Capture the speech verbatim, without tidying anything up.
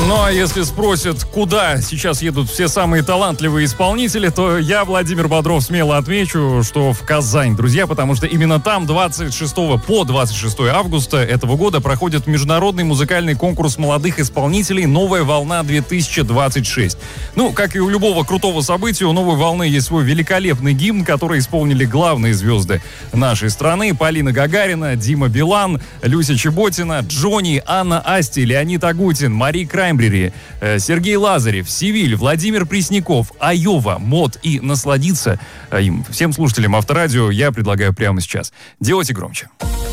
Ну, а если спросят, куда сейчас едут все самые талантливые исполнители, то я, Владимир Бодров, смело отмечу, что в Казань, друзья, потому что именно там двадцать шестого по двадцать шестое августа этого года проходит международный музыкальный конкурс молодых исполнителей «Новая волна-две тысячи двадцать шесть». Ну, как и у любого крутого события, у «Новой волны» есть свой великолепный гимн, который исполнили главные звезды нашей страны: Полина Гагарина, Дима Билан, Люся Чеботина, Джонни, Анна Асти, Леонид Агутин, Мари Краймбрери, Сергей Лазарев, Севиль, Владимир Пресняков, Айова, Мод. И насладиться им всем слушателям Авторадио я предлагаю прямо сейчас. Делайте громче.